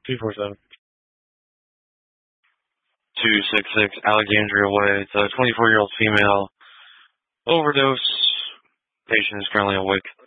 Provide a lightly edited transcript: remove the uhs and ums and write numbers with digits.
247. 266 Alexandria Way. It's a 24-year-old female overdose. Patient is currently awake.